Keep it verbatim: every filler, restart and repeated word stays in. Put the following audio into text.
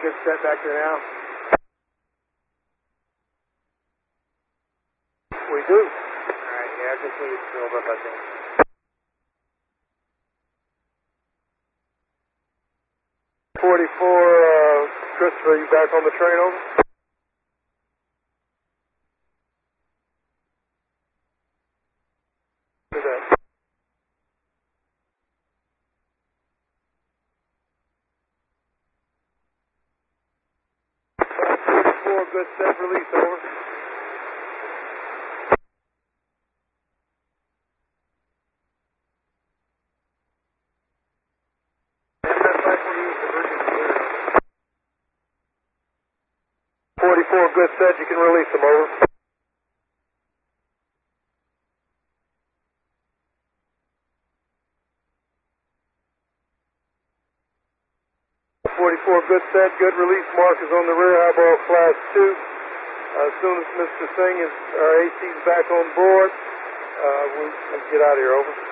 good set back there now? We do. Alright, yeah, I just need to build up, I think. forty-four, uh, Christopher, you back on the train, over? Do that. forty-four, good set, release, over. forty-four, good set, you can release them, over. forty-four, good set, good release, mark is on the rear, eyeball class two. Uh, as soon as Mister Singh is, our A C is back on board, uh, we'll, we'll get out of here, over.